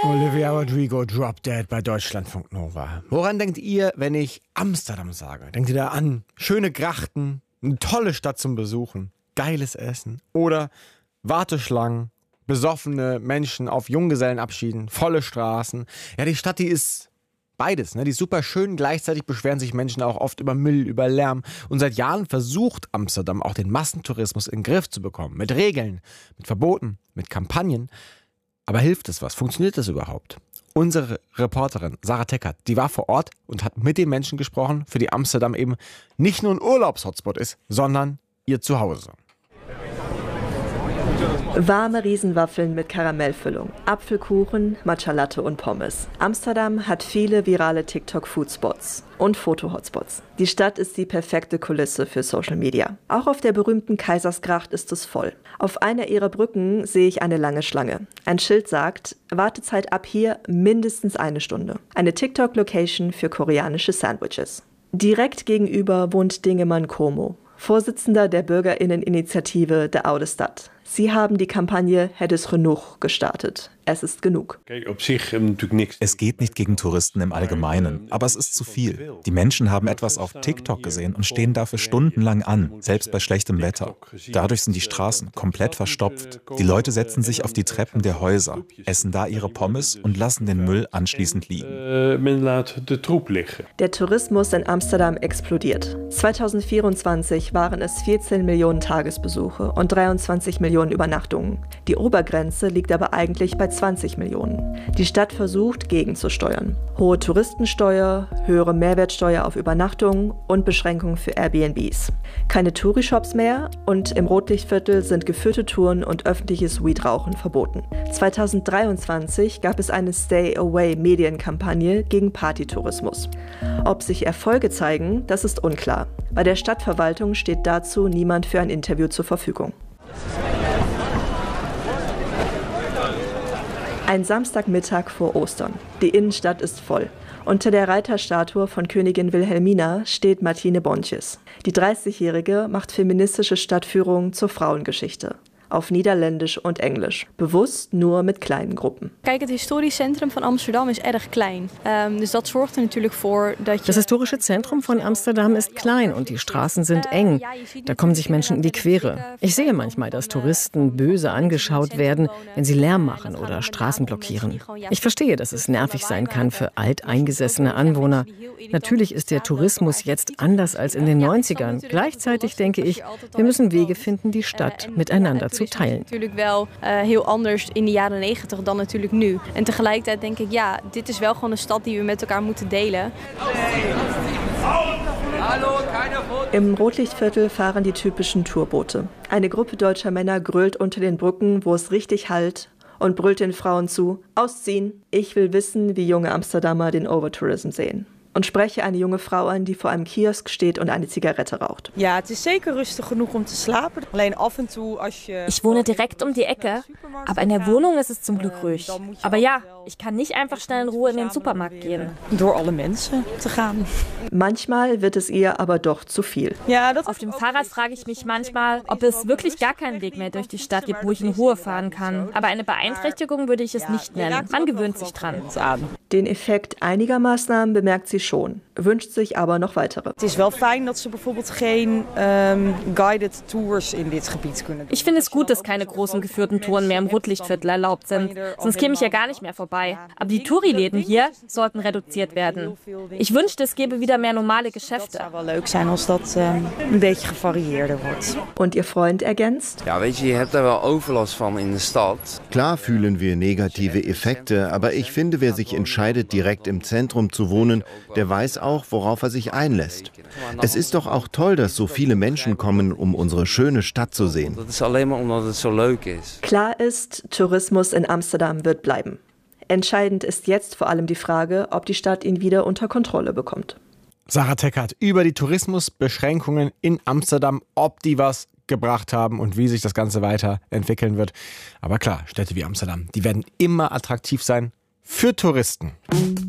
Olivia Rodrigo, Drop Dead bei Deutschlandfunk Nova. Woran denkt ihr, wenn ich Amsterdam sage? Denkt ihr da an schöne Grachten, eine tolle Stadt zum Besuchen, geiles Essen oder Warteschlangen, besoffene Menschen auf Junggesellenabschieden, volle Straßen? Ja, die Stadt, die ist beides, ne? Die ist super schön, gleichzeitig beschweren sich Menschen auch oft über Müll, über Lärm. Und seit Jahren versucht Amsterdam auch den Massentourismus in den Griff zu bekommen. Mit Regeln, mit Verboten, mit Kampagnen. Aber hilft es was? Funktioniert das überhaupt? Unsere Reporterin Sarah Teckert, die war vor Ort und hat mit den Menschen gesprochen, für die Amsterdam eben nicht nur ein Urlaubshotspot ist, sondern ihr Zuhause. Warme Riesenwaffeln mit Karamellfüllung, Apfelkuchen, Matcha Latte und Pommes. Amsterdam hat viele virale TikTok-Foodspots und Foto-Hotspots. Die Stadt ist die perfekte Kulisse für Social Media. Auch auf der berühmten Keizersgracht ist es voll. Auf einer ihrer Brücken sehe ich eine lange Schlange. Ein Schild sagt, Wartezeit ab hier mindestens 1 Stunde. Eine TikTok-Location für koreanische Sandwiches. Direkt gegenüber wohnt Dingeman Como, Vorsitzender der BürgerInneninitiative De Oude Stad. Sie haben die Kampagne Het is genoeg gestartet. Es ist genug. Es geht nicht gegen Touristen im Allgemeinen, aber es ist zu viel. Die Menschen haben etwas auf TikTok gesehen und stehen dafür stundenlang an, selbst bei schlechtem Wetter. Dadurch sind die Straßen komplett verstopft. Die Leute setzen sich auf die Treppen der Häuser, essen da ihre Pommes und lassen den Müll anschließend liegen. Der Tourismus in Amsterdam explodiert. 2024 waren es 14 Millionen Tagesbesuche und 23 Millionen Übernachtungen. Die Obergrenze liegt aber eigentlich bei 20 Millionen. Die Stadt versucht, gegenzusteuern. Hohe Touristensteuer, höhere Mehrwertsteuer auf Übernachtungen und Beschränkungen für Airbnbs. Keine Tourishops mehr und im Rotlichtviertel sind geführte Touren und öffentliches Weedrauchen verboten. 2023 gab es eine Stay-Away-Medienkampagne gegen Partytourismus. Ob sich Erfolge zeigen, das ist unklar. Bei der Stadtverwaltung steht dazu niemand für ein Interview zur Verfügung. Ein Samstagmittag vor Ostern. Die Innenstadt ist voll. Unter der Reiterstatue von Königin Wilhelmina steht Martine Bontjes. Die 30-Jährige macht feministische Stadtführungen zur Frauengeschichte. Auf Niederländisch und Englisch. Bewusst nur mit kleinen Gruppen. Kijk, het historisch centrum van Amsterdam is erg klein. Dus dat zorgt er natuurlijk voor dat je... Das historische Zentrum von Amsterdam ist klein und die Straßen sind eng. Da kommen sich Menschen in die Quere. Ich sehe manchmal, dass Touristen böse angeschaut werden, wenn sie Lärm machen oder Straßen blockieren. Ich verstehe, dass es nervig sein kann für alteingesessene Anwohner. Natürlich ist der Tourismus jetzt anders als in den 90ern. Gleichzeitig denke ich, wir müssen Wege finden, die Stadt miteinander zu teilen. Natuurlijk wel heel anders in de jaren 90 dan natuurlijk nu. En tegelijkertijd denk ik, ja, dit is wel gewoon een stad die we met elkaar moeten delen. Im Rotlichtviertel fahren die typischen Tourboote. Eine Gruppe deutscher Männer grölt unter den Brücken, wo es richtig hallt, und brüllt den Frauen zu, ausziehen. Ich will wissen, wie junge Amsterdamer den Overtourism sehen. Und spreche eine junge Frau an, die vor einem Kiosk steht und eine Zigarette raucht. Ja, het is zeker rustig genoeg om te slapen. Alleen af en toe als je... Ich wohne direkt um die Ecke, aber in der Wohnung ist es zum Glück ruhig. Aber ja, ich kann nicht einfach schnell in Ruhe in den Supermarkt gehen. Door alle mensen te gaan. Manchmal wird es ihr aber doch zu viel. Ja, Auf dem Fahrrad frage ich mich manchmal, ob es wirklich gar keinen Weg mehr durch die Stadt gibt, wo ich in Ruhe fahren kann. Aber eine Beeinträchtigung würde ich es nicht nennen. Man gewöhnt sich dran. Den Effekt einiger Maßnahmen bemerkt sie schon, wünscht sich aber noch weitere. Het is wel fijn dat ze bijvoorbeeld geen guided tours in dit gebied kunnen doen. Ich finde es gut, dass keine großen geführten Touren mehr im Rotlichtviertel erlaubt sind. Sonst käme ich ja gar nicht mehr vorbei. Aber die Touri-Läden hier sollten reduziert werden. Ich wünschte, es gäbe wieder mehr normale Geschäfte. Het zou wel leuk zijn als dat een beetje gevarieerder wordt. Und ihr Freund ergänzt? Ja, weet je hebt daar wel overlast van in de stad. Klar fühlen wir negative Effekte, aber ich finde, wer sich entscheidet, direkt im Zentrum zu wohnen, der weiß auch, worauf er sich einlässt. Es ist doch auch toll, dass so viele Menschen kommen, um unsere schöne Stadt zu sehen. Dat is alleen maar omdat het zo leuk is. Klar ist, Tourismus in Amsterdam wird bleiben. Entscheidend ist jetzt vor allem die Frage, ob die Stadt ihn wieder unter Kontrolle bekommt. Sarah Teckert über die Tourismusbeschränkungen in Amsterdam, ob die was gebracht haben und wie sich das Ganze weiterentwickeln wird. Aber klar, Städte wie Amsterdam, die werden immer attraktiv sein für Touristen.